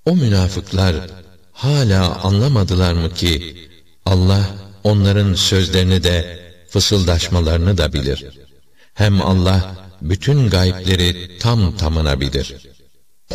O münafıklar hala anlamadılar mı ki Allah onların sözlerini de fısıldaşmalarını da bilir. Hem Allah bütün gaybleri tam tamına bilir.